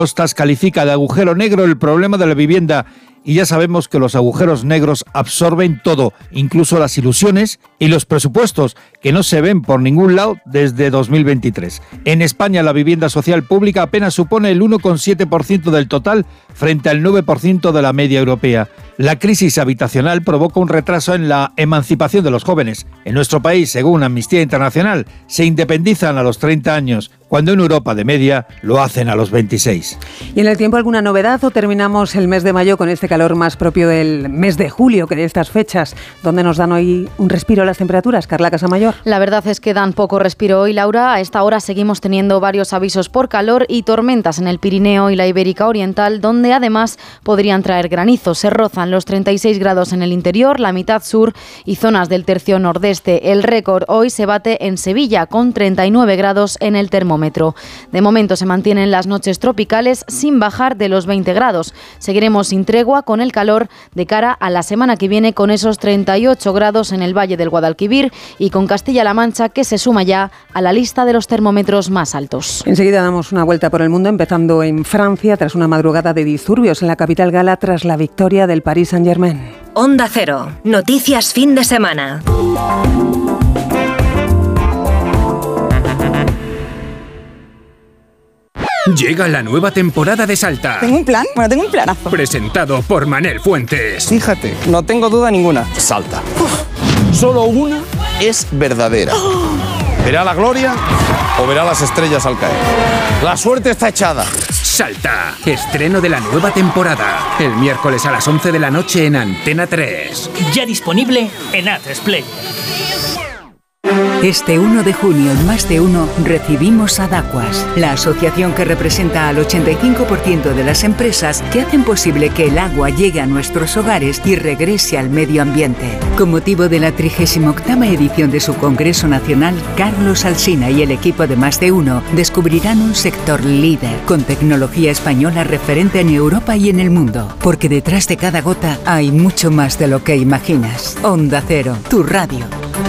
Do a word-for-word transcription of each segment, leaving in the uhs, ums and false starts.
Costas califica de agujero negro el problema de la vivienda y ya sabemos que los agujeros negros absorben todo, incluso las ilusiones y los presupuestos, que no se ven por ningún lado desde dos mil veintitrés. En España la vivienda social pública apenas supone el uno coma siete por ciento del total frente al nueve por ciento de la media europea. La crisis habitacional provoca un retraso en la emancipación de los jóvenes. En nuestro país, según Amnistía Internacional, se independizan a los treinta años, cuando en Europa de media lo hacen a los veintiséis. ¿Y en el tiempo alguna novedad o terminamos el mes de mayo con este calor más propio del mes de julio, que de estas fechas, donde nos dan hoy un respiro las temperaturas? Carla Casamayor. La verdad es que dan poco respiro hoy, Laura. A esta hora seguimos teniendo varios avisos por calor y tormentas en el Pirineo y la Ibérica Oriental, donde además podrían traer granizo. Se rozan los treinta y seis grados en el interior, la mitad sur y zonas del tercio nordeste. El récord hoy se bate en Sevilla, con treinta y nueve grados en el termómetro. De momento se mantienen las noches tropicales sin bajar de los veinte grados. Seguiremos sin tregua con el calor de cara a la semana que viene, con esos treinta y ocho grados en el Valle del Guadalquivir y con Castilla-La Mancha, que se suma ya a la lista de los termómetros más altos. Enseguida damos una vuelta por el mundo, empezando en Francia, tras una madrugada de disturbios en la capital gala tras la victoria del Paris Saint-Germain. Onda Cero, noticias fin de semana. Llega la nueva temporada de Salta. ¿Tengo un plan? Bueno, tengo un planazo. Presentado por Manel Fuentes. Fíjate, no tengo duda ninguna. Salta. Uf. Solo una es verdadera. Oh. ¿Verá la gloria o verá las estrellas al caer? La suerte está echada. Salta. Estreno de la nueva temporada. El miércoles a las once de la noche en Antena tres. Ya disponible en A tres Play. Este uno de junio en Más de Uno recibimos a Dacuas, la asociación que representa al ochenta y cinco por ciento de las empresas que hacen posible que el agua llegue a nuestros hogares y regrese al medio ambiente. Con motivo de la trigésima octava edición de su Congreso Nacional, Carlos Alsina y el equipo de Más de Uno descubrirán un sector líder con tecnología española referente en Europa y en el mundo, porque detrás de cada gota hay mucho más de lo que imaginas. Onda Cero, tu radio.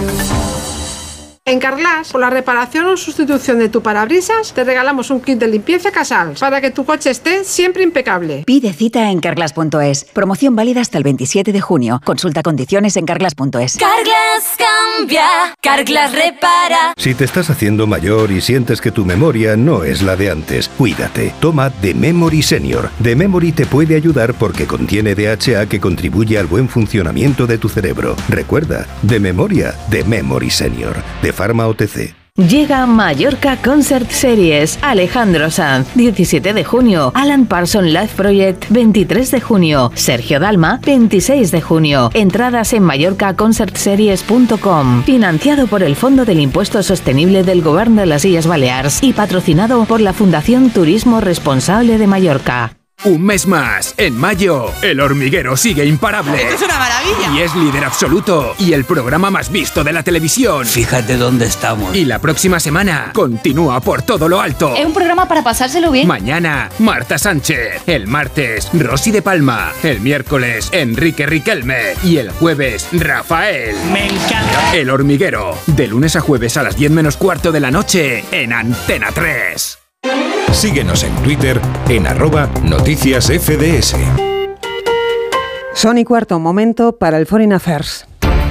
En Carglass, por la reparación o sustitución de tu parabrisas, te regalamos un kit de limpieza Casals para que tu coche esté siempre impecable. Pide cita en carglass punto es. Promoción válida hasta el veintisiete de junio. Consulta condiciones en carglass punto es. Carglass cambia, Carglass repara. Si te estás haciendo mayor y sientes que tu memoria no es la de antes, cuídate. Toma The Memory Senior. The Memory te puede ayudar porque contiene D H A que contribuye al buen funcionamiento de tu cerebro. Recuerda, de memoria, The Memory Senior. De Pharma O T C. Llega Mallorca Concert Series. Alejandro Sanz, diecisiete de junio. Alan Parsons Live Project, veintitrés de junio. Sergio Dalma, veintiséis de junio. Entradas en mallorca concert series punto com. Financiado por el Fondo del Impuesto Sostenible del Gobierno de las Illes Balears y patrocinado por la Fundación Turismo Responsable de Mallorca. Un mes más. En mayo, El Hormiguero sigue imparable. ¡Esto es una maravilla! Y es líder absoluto. Y el programa más visto de la televisión. Fíjate dónde estamos. Y la próxima semana continúa por todo lo alto. Es un programa para pasárselo bien. Mañana, Marta Sánchez. El martes, Rosy de Palma. El miércoles, Enrique Riquelme. Y el jueves, Rafael. Me encanta. El Hormiguero. De lunes a jueves a las diez menos cuarto de la noche en Antena tres. Síguenos en Twitter en arroba noticias F D S. Son y cuarto, momento para el Foreign Affairs.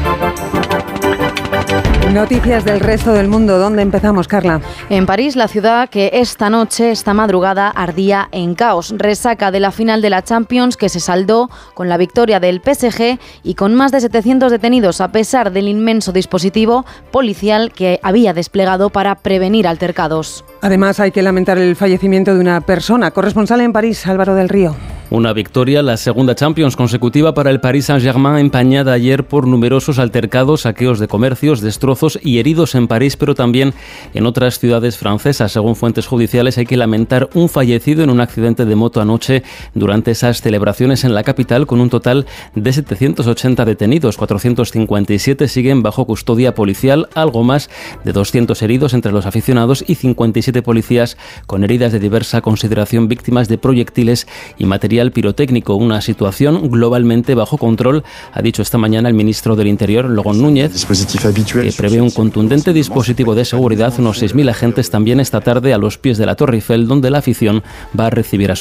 Noticias del resto del mundo. ¿Dónde empezamos, Carla? En París, la ciudad que esta noche, esta madrugada, ardía en caos. Resaca de la final de la Champions, que se saldó con la victoria del P S G y con más de setecientos detenidos, a pesar del inmenso dispositivo policial que había desplegado para prevenir altercados. Además, hay que lamentar el fallecimiento de una persona. Corresponsal en París, Álvaro del Río. Una victoria, la segunda Champions consecutiva para el Paris Saint-Germain, empañada ayer por numerosos altercados, saqueos de comercios, destrozos y heridos en París, pero también en otras ciudades francesas. Según fuentes judiciales, hay que lamentar un fallecido en un accidente de moto anoche durante esas celebraciones en la capital, con un total de setecientos ochenta detenidos. cuatrocientos cincuenta y siete siguen bajo custodia policial, algo más de doscientos heridos entre los aficionados y cincuenta y siete policías con heridas de diversa consideración, víctimas de proyectiles y material material pirotécnico, una situación globalmente bajo control, ha dicho esta mañana el ministro del Interior, Laurent Núñez, que prevé un contundente dispositivo de seguridad, unos seis mil agentes también esta tarde a los pies de la Torre Eiffel, donde la afición va a recibir a